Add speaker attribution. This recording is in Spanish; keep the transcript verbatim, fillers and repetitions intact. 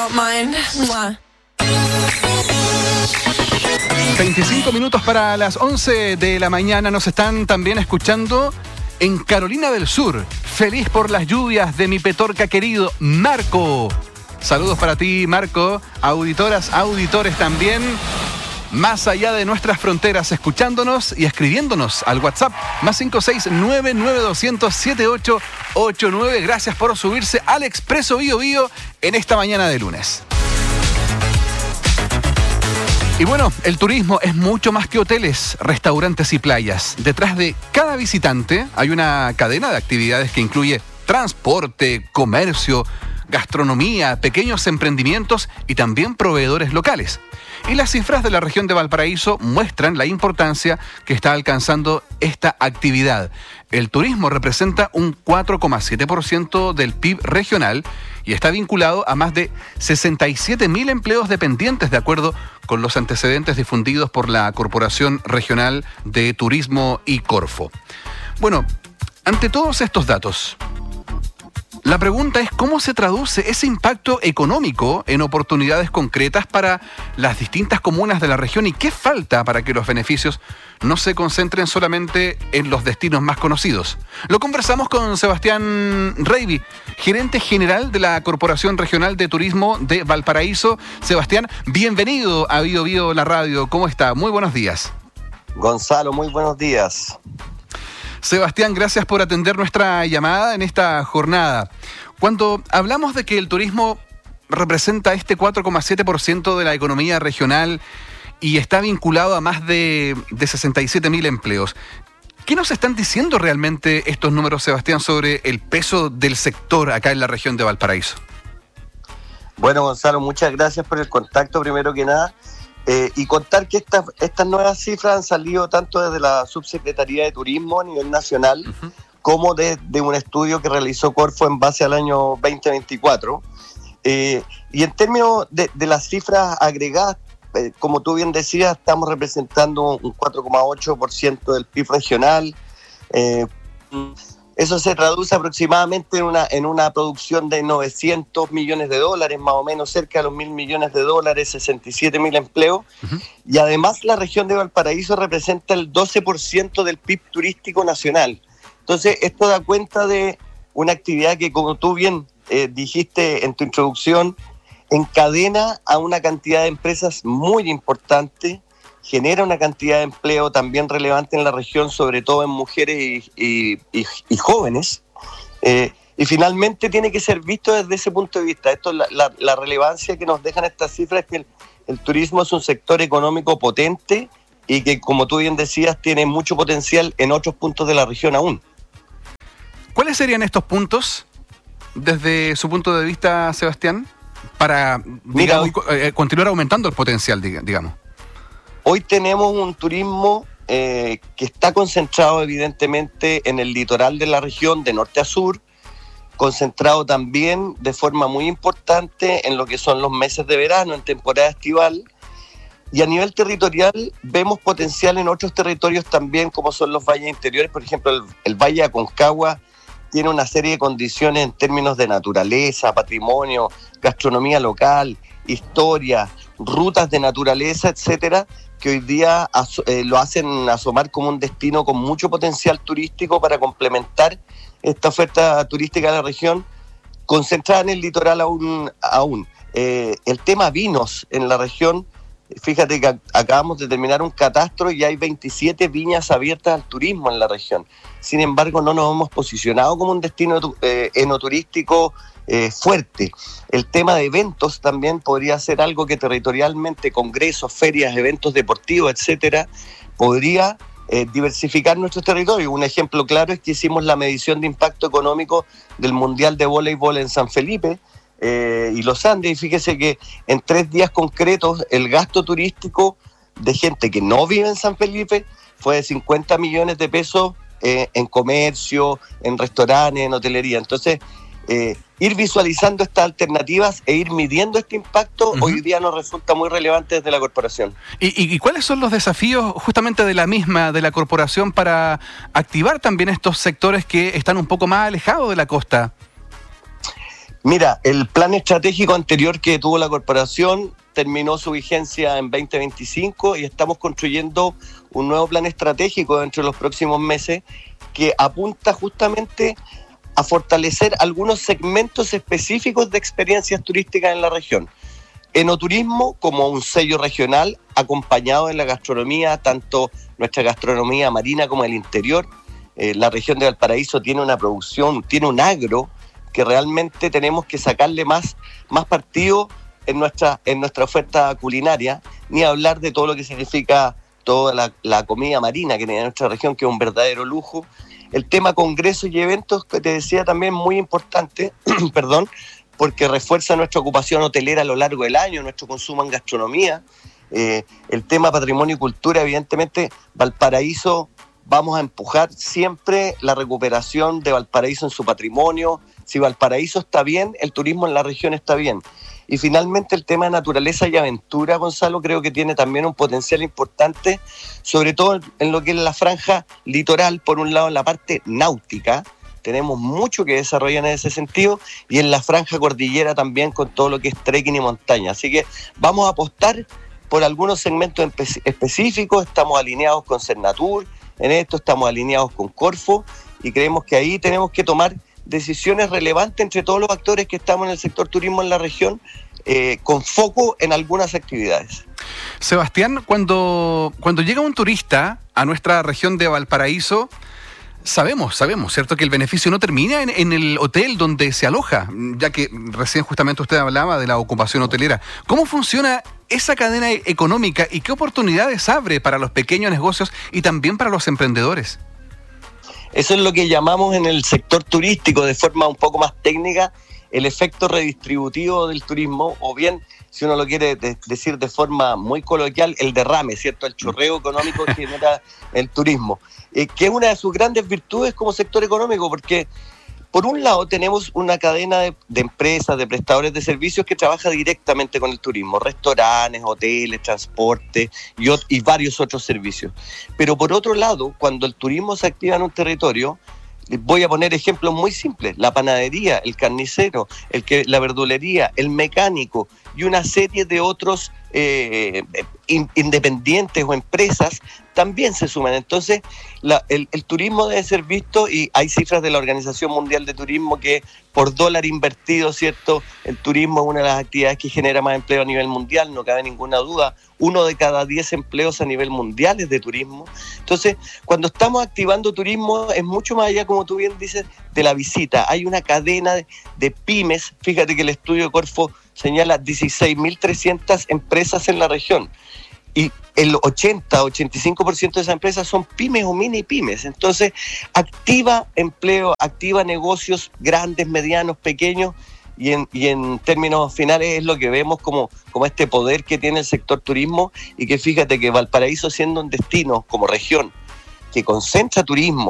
Speaker 1: don't mind. Mwah.
Speaker 2: veinticinco minutos para las once de la mañana. Nos están también escuchando en Carolina del Sur. Feliz por las lluvias de mi Petorca querido, Marco. Saludos para ti, Marco. Auditoras, auditores también, más allá de nuestras fronteras, escuchándonos y escribiéndonos al WhatsApp más cinco seis nueve nueve dos cero cero siete ocho ocho nueve. Gracias por subirse al Expreso Bío Bío en esta mañana de lunes. Y bueno, el turismo es mucho más que hoteles, restaurantes y playas. Detrás de cada visitante hay una cadena de actividades que incluye transporte, comercio, gastronomía, pequeños emprendimientos y también proveedores locales. Y las cifras de la región de Valparaíso muestran la importancia que está alcanzando esta actividad. El turismo representa un cuatro coma siete por ciento del P I B regional y está vinculado a más de sesenta y siete mil empleos dependientes, de acuerdo con los antecedentes difundidos por la Corporación Regional de Turismo y Corfo. Bueno, ante todos estos datos, la pregunta es cómo se traduce ese impacto económico en oportunidades concretas para las distintas comunas de la región y qué falta para que los beneficios no se concentren solamente en los destinos más conocidos. Lo conversamos con Sebastián Reiby, gerente general de la Corporación Regional de Turismo de Valparaíso. Sebastián, bienvenido a Bío Bío la radio. ¿Cómo está? Muy buenos días.
Speaker 3: Gonzalo, muy buenos días.
Speaker 2: Sebastián, gracias por atender nuestra llamada en esta jornada. Cuando hablamos de que el turismo representa este cuatro coma siete por ciento de la economía regional y está vinculado a más de, de sesenta y siete mil empleos, ¿qué nos están diciendo realmente estos números, Sebastián, sobre el peso del sector acá en la región de Valparaíso?
Speaker 3: Bueno, Gonzalo, muchas gracias por el contacto, primero que nada. Eh, y contar que estas, estas nuevas cifras han salido tanto desde la Subsecretaría de Turismo a nivel nacional, uh-huh, como de, de un estudio que realizó Corfo en base al año veinte veinticuatro. Eh, y en términos de, de las cifras agregadas, eh, como tú bien decías, estamos representando un cuatro coma ocho por ciento del P I B regional. Eh, Eso se traduce aproximadamente en una, en una producción de novecientos millones de dólares, más o menos cerca de los mil millones de dólares, sesenta y siete mil empleos. Uh-huh. Y además la región de Valparaíso representa el doce por ciento del P I B turístico nacional. Entonces esto da cuenta de una actividad que, como tú bien eh, dijiste en tu introducción, encadena a una cantidad de empresas muy importante, genera una cantidad de empleo también relevante en la región, sobre todo en mujeres y, y, y, y jóvenes, eh, y finalmente tiene que ser visto desde ese punto de vista. Esto, la, la, la relevancia que nos dejan estas cifras es que el, el turismo es un sector económico potente y que, como tú bien decías, tiene mucho potencial en otros puntos de la región aún.
Speaker 2: ¿Cuáles serían estos puntos, desde su punto de vista, Sebastián, para
Speaker 3: Mira,
Speaker 2: digamos, hoy, eh, continuar aumentando el potencial, digamos?
Speaker 3: Hoy tenemos un turismo eh, que está concentrado evidentemente en el litoral de la región, de norte a sur, concentrado también de forma muy importante en lo que son los meses de verano, en temporada estival, y a nivel territorial vemos potencial en otros territorios también, como son los valles interiores. Por ejemplo, el, el Valle de Aconcagua tiene una serie de condiciones en términos de naturaleza, patrimonio, gastronomía local, historia, rutas de naturaleza, etcétera, que hoy día aso- eh, lo hacen asomar como un destino con mucho potencial turístico para complementar esta oferta turística de la región, concentrada en el litoral aún. aún. Eh, el tema vinos en la región, fíjate que acabamos de terminar un catastro y hay veintisiete viñas abiertas al turismo en la región. Sin embargo, no nos hemos posicionado como un destino eh, enoturístico eh, fuerte. El tema de eventos también podría ser algo que territorialmente, congresos, ferias, eventos deportivos, etcétera, podría eh, diversificar nuestros territorios. Un ejemplo claro es que hicimos la medición de impacto económico del Mundial de Voleibol en San Felipe eh, y Los Andes, y fíjese que en tres días concretos el gasto turístico de gente que no vive en San Felipe fue de cincuenta millones de pesos eh, en comercio, en restaurantes, en hotelería. Entonces, Eh, ir visualizando estas alternativas e ir midiendo este impacto, uh-huh, hoy día nos resulta muy relevante desde la corporación.
Speaker 2: ¿Y, y, ¿Y cuáles son los desafíos justamente de la misma, de la corporación, para activar también estos sectores que están un poco más alejados de la costa?
Speaker 3: Mira, el plan estratégico anterior que tuvo la corporación terminó su vigencia en veinte veinticinco y estamos construyendo un nuevo plan estratégico dentro de los próximos meses que apunta justamente a fortalecer algunos segmentos específicos de experiencias turísticas en la región. Enoturismo como un sello regional acompañado de la gastronomía, tanto nuestra gastronomía marina como el interior. Eh, la región de Valparaíso tiene una producción, tiene un agro que realmente tenemos que sacarle más, más partido en nuestra, en nuestra oferta culinaria, ni hablar de todo lo que significa toda la, la comida marina que tiene nuestra región, que es un verdadero lujo. El tema congresos y eventos, que te decía también muy importante, perdón, porque refuerza nuestra ocupación hotelera a lo largo del año, nuestro consumo en gastronomía. Eh, el tema patrimonio y cultura, evidentemente, Valparaíso, vamos a empujar siempre la recuperación de Valparaíso en su patrimonio. Si Valparaíso está bien, el turismo en la región está bien. Y finalmente el tema de naturaleza y aventura, Gonzalo, creo que tiene también un potencial importante, sobre todo en lo que es la franja litoral, por un lado en la parte náutica. Tenemos mucho que desarrollar en ese sentido, y en la franja cordillera también con todo lo que es trekking y montaña. Así que vamos a apostar por algunos segmentos espe- específicos, estamos alineados con Cernatur, en esto estamos alineados con Corfo, y creemos que ahí tenemos que tomar decisiones relevantes entre todos los actores que estamos en el sector turismo en la región, eh, con foco en algunas actividades.
Speaker 2: Sebastián, cuando, cuando llega un turista a nuestra región de Valparaíso, Sabemos, sabemos, ¿cierto? Que el beneficio no termina en, en el hotel donde se aloja, ya que recién justamente usted hablaba de la ocupación hotelera. ¿Cómo funciona esa cadena económica y qué oportunidades abre para los pequeños negocios y también para los emprendedores?
Speaker 3: Eso es lo que llamamos en el sector turístico, de forma un poco más técnica, el efecto redistributivo del turismo, o bien, si uno lo quiere de- decir de forma muy coloquial, el derrame, ¿cierto? El chorreo económico que genera el turismo, eh, que es una de sus grandes virtudes como sector económico, porque por un lado tenemos una cadena de, de empresas, de prestadores de servicios que trabaja directamente con el turismo, restaurantes, hoteles, transporte y, ot- y varios otros servicios. Pero por otro lado, cuando el turismo se activa en un territorio, voy a poner ejemplos muy simples: la panadería, el carnicero, el que, la verdulería, el mecánico y una serie de otros eh, in, independientes o empresas también se suman. Entonces, la, el, el turismo debe ser visto, y hay cifras de la Organización Mundial de Turismo que por dólar invertido, ¿cierto? El turismo es una de las actividades que genera más empleo a nivel mundial, no cabe ninguna duda. Uno de cada diez empleos a nivel mundial es de turismo. Entonces, cuando estamos activando turismo, es mucho más allá, como tú bien dices, de la visita. Hay una cadena de, de pymes. Fíjate que el estudio de Corfo señala dieciséis mil trescientas empresas en la región. Y el ochenta, ochenta y cinco por ciento de esas empresas son pymes o mini pymes. Entonces, activa empleo, activa negocios grandes, medianos, pequeños, y en, y en términos finales es lo que vemos como, como este poder que tiene el sector turismo, y que fíjate que Valparaíso, siendo un destino como región que concentra turismo,